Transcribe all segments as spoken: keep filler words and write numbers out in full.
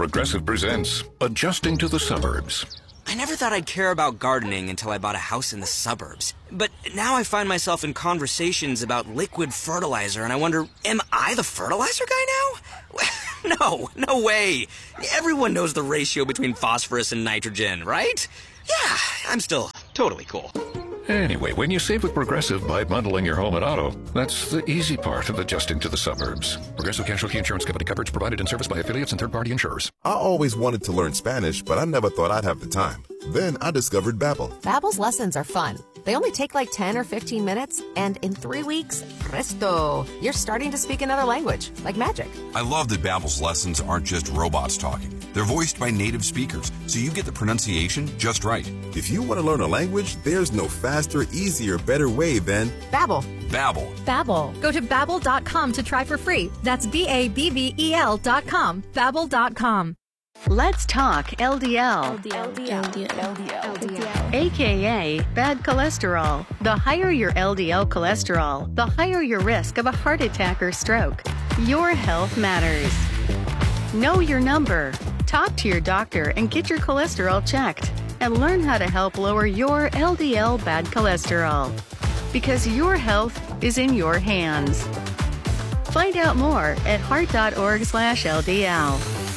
Progressive presents Adjusting to the Suburbs. I never thought I'd care about gardening until I bought a house in the suburbs. But now I find myself in conversations about liquid fertilizer, and I wonder, am I the fertilizer guy now? No, no way. Everyone knows the ratio between phosphorus and nitrogen, right? Yeah, I'm still totally cool. Anyway, when you save with Progressive by bundling your home and auto, that's the easy part of adjusting to the suburbs. Progressive Casualty Insurance Company coverage provided and serviced by affiliates and third-party insurers. I always wanted to learn Spanish, but I never thought I'd have the time. Then I discovered Babbel. Babbel's lessons are fun. They only take like ten or fifteen minutes, and in three weeks, presto, you're starting to speak another language, like magic. I love that Babbel's lessons aren't just robots talking. They're voiced by native speakers, so you get the pronunciation just right. If you want to learn a language, there's no faster, easier, better way than Babbel. Babbel. Babbel. Go to babbel dot com to try for free. That's B A B B E L dot com. Babbel dot com. Let's talk L D L. L D L. L D L. L D L. L D L. A K A bad cholesterol. The higher your L D L cholesterol, the higher your risk of a heart attack or stroke. Your health matters. Know your number. Talk to your doctor and get your cholesterol checked. And learn how to help lower your L D L bad cholesterol. Because your health is in your hands. Find out more at heart dot org slash L D L.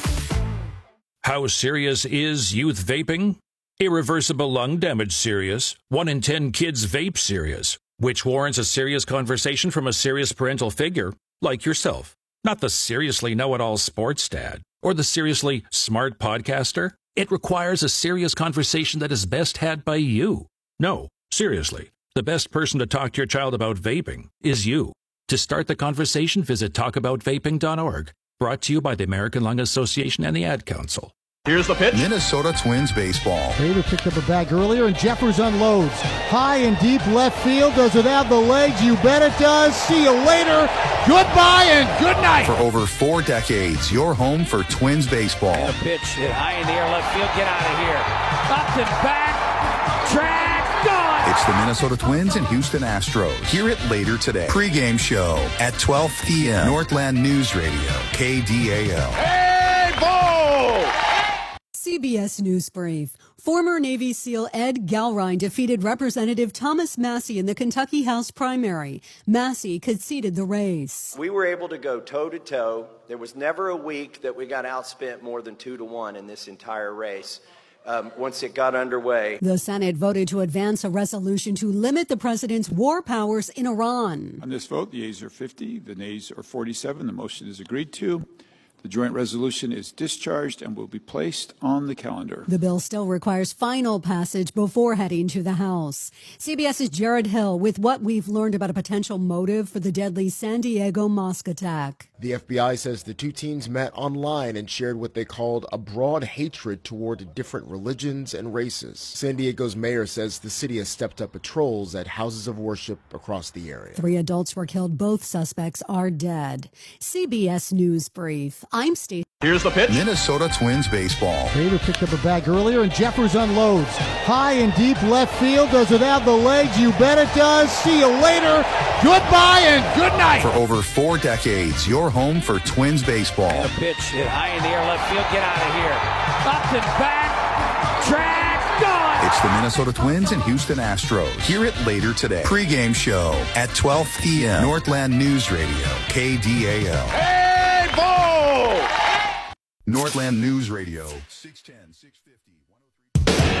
How serious is youth vaping? Irreversible lung damage serious. One in ten kids vape serious, which warrants a serious conversation from a serious parental figure like yourself. Not the seriously know-it-all sports dad or the seriously smart podcaster. It requires a serious conversation that is best had by you. No, seriously, the best person to talk to your child about vaping is you. To start the conversation, visit talk about vaping dot org. Brought to you by the American Lung Association and the Ad Council. Here's the pitch. Minnesota Twins baseball. Bader picked up a bag earlier, and Jeffers unloads. High and deep left field. Does it have the legs? You bet it does. See you later. Goodbye and good night. For over four decades, your home for Twins baseball. And a pitch hit high in the air, left field. Get out of here. Up and back. Track. Gone. It's the Minnesota Twins and Houston Astros. Hear it later today. Pre-game show at twelve p.m. Northland News Radio, K D A L. Hey, ball! C B S News Brief. Former Navy SEAL Ed Galrine defeated Representative Thomas Massie in the Kentucky House primary. Massie conceded the race. We were able to go toe-to-toe. There was never a week that we got outspent more than two to one in this entire race. Um, once it got underway. The Senate voted to advance a resolution to limit the president's war powers in Iran. On this vote, the yeas are fifty, the nays are forty-seven. The motion is agreed to. The joint resolution is discharged and will be placed on the calendar. The bill still requires final passage before heading to the House. CBS's Jared Hill with what we've learned about a potential motive for the deadly San Diego mosque attack. The F B I says the two teens met online and shared what they called a broad hatred toward different religions and races. San Diego's mayor says the city has stepped up patrols at houses of worship across the area. Three adults were killed. Both suspects are dead. C B S News Brief. I'm Stacey. Here's the pitch. Minnesota Twins baseball. Bader picked up a bag earlier, and Jeffers unloads. High and deep left field. Does it have the legs? You bet it does. See you later. Goodbye and good night. For over four decades, your home for Twins baseball. And a pitch hit high in the air, left field. Get out of here. Up and back. Track. Gone. It's the Minnesota Twins and Houston Astros. Hear it later today. Pre-game show at twelve p.m. Northland News Radio, K D A L. Hey, ball! Northland News Radio, six ten, six fifty